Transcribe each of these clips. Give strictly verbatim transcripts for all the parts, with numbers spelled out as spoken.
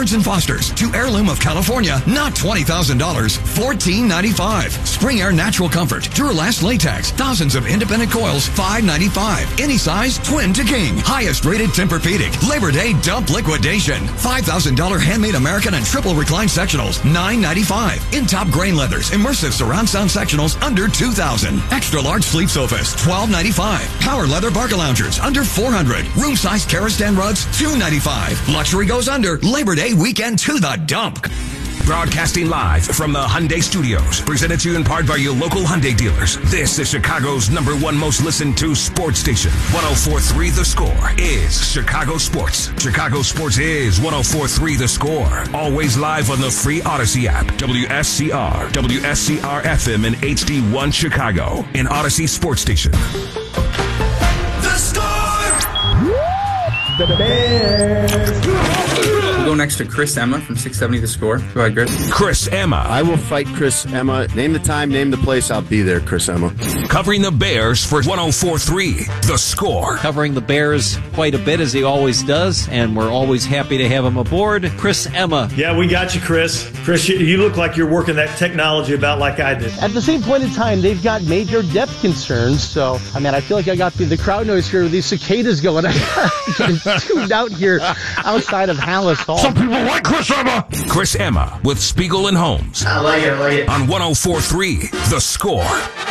Stearns and Foster's to Heirloom of California, not twenty thousand dollars, fourteen ninety-five. Spring Air Natural Comfort, Duralast Latex, thousands of independent coils, five ninety-five. Any size, twin to king. Highest rated Tempur-Pedic. Labor Day dump liquidation. five thousand dollars handmade American and triple recline sectionals, nine ninety-five. In top grain leathers, immersive surround sound sectionals, under two thousand. Extra large sleep sofas, twelve ninety-five. Power leather Barca loungers, under four hundred. Room size Karastan rugs, two ninety-five. Luxury goes under. Labor Day weekend to the dump. Broadcasting live from the Hyundai Studios, presented to you in part by your local Hyundai dealers. This is Chicago's number one most listened to sports station. one oh four point three The Score is Chicago Sports. Chicago Sports is one oh four point three The Score. Always live on the free Odyssey app. W S C R, W S C R F M and H D one Chicago. An Odyssey sports station. The Score! The Bears! We'll go next to Chris Emma from six seventy The Score. Go ahead, Chris. Chris Emma. I will fight Chris Emma. Name the time, name the place. I'll be there, Chris Emma. Covering the Bears for one oh four point three The Score. Covering the Bears quite a bit, as he always does, and we're always happy to have him aboard. Chris Emma. Yeah, we got you, Chris. Chris, you, you look like you're working that technology about like I did. At the same point in time, they've got major depth concerns, so, I mean, I feel like I got the, the crowd noise here with these cicadas going. I got tuned out here outside of Hallis Hall. Some people like Chris Emma. Chris Emma with Spiegel and Holmes. I like it, I like it. On one oh four point three The Score.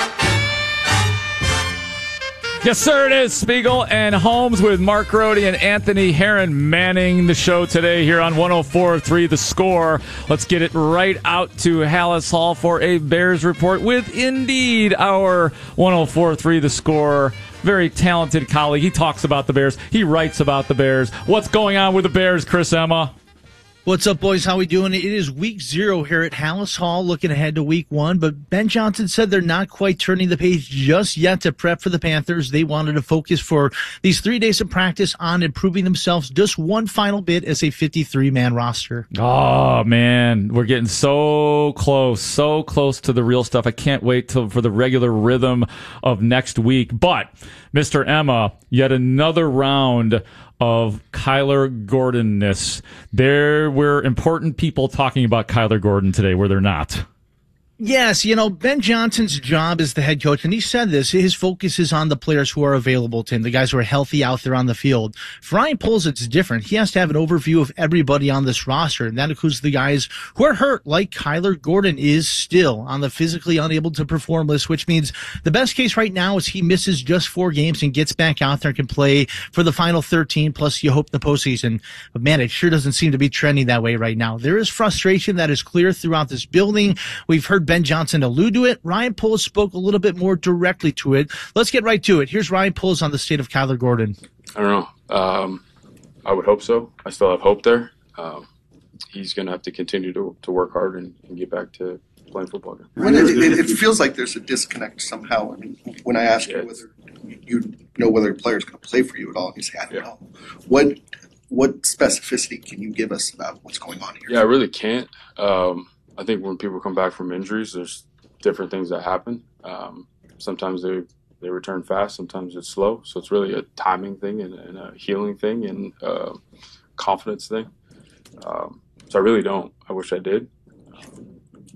Yes, sir, it is Spiegel and Holmes with Mark Grody and Anthony Herron manning the show today here on one oh four point three The Score. Let's get it right out to Hallis Hall for a Bears report with, indeed, our one oh four point three The Score very talented colleague. He talks about the Bears. He writes about the Bears. What's going on with the Bears, Chris Emma? What's up, boys? How we doing? It is week zero here at Hallis Hall, looking ahead to week one. But Ben Johnson said they're not quite turning the page just yet to prep for the Panthers. They wanted to focus for these three days of practice on improving themselves just one final bit as a fifty-three man roster. Oh, man. We're getting so close, so close to the real stuff. I can't wait till for the regular rhythm of next week. But, Mister Emma, yet another round of Kyler Gordon-ness. There were important people talking about Kyler Gordon today, were there not? Yes, you know, Ben Johnson's job as the head coach, and he said this, his focus is on the players who are available to him, the guys who are healthy out there on the field. For Ryan Poles, it's different. He has to have an overview of everybody on this roster, and that includes the guys who are hurt, like Kyler Gordon is still on the physically unable to perform list, which means the best case right now is he misses just four games and gets back out there and can play for the final thirteen, plus you hope the postseason. But man, it sure doesn't seem to be trending that way right now. There is frustration that is clear throughout this building. We've heard Ben Johnson allude to it. Ryan Poles spoke a little bit more directly to it. Let's get right to it. Here's Ryan Poles on the state of Kyler Gordon. I don't know. Um, I would hope so. I still have hope there. Um, he's going to have to continue to, to work hard and, and get back to playing football again. When it, it, it feels like there's a disconnect somehow. I mean, when I ask yeah. you whether you know whether a player is going to play for you at all, and you say, I don't yeah. know. What what specificity can you give us about what's going on here? Yeah, I really can't. Um, I think when people come back from injuries, there's different things that happen. Um, sometimes they they return fast, sometimes it's slow. So it's really a timing thing and, and a healing thing and a confidence thing. Um, so I really don't. I wish I did. Um,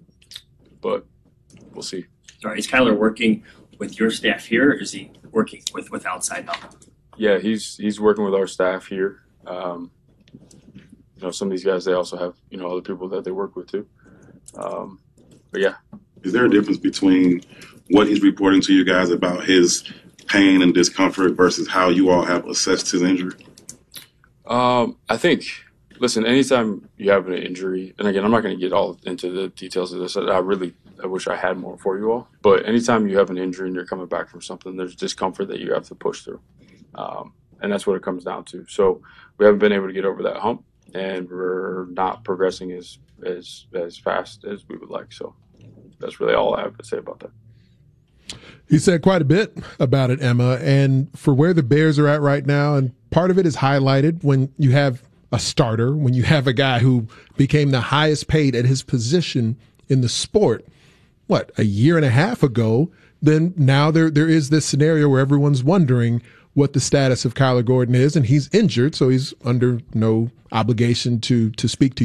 but we'll see. All right, is Kyler working with your staff here, or is he working with, with outside help? Yeah, he's he's working with our staff here. Um, you know, some of these guys, they also have, you know, other people that they work with too. Um, but yeah. Is there a difference between what he's reporting to you guys about his pain and discomfort versus how you all have assessed his injury? Um, I think, listen, anytime you have an injury, and again, I'm not going to get all into the details of this. I really, I wish I had more for you all. But anytime you have an injury and you're coming back from something, there's discomfort that you have to push through. Um, and that's what it comes down to. So we haven't been able to get over that hump, and we're not progressing as as as fast as we would like. So that's really all I have to say about that. He said quite a bit about it, Emma, and for where the Bears are at right now, and part of it is highlighted when you have a starter, when you have a guy who became the highest paid at his position in the sport, what, a year and a half ago, then now there there is this scenario where everyone's wondering what the status of Kyler Gordon is, and he's injured, so he's under no obligation to to speak to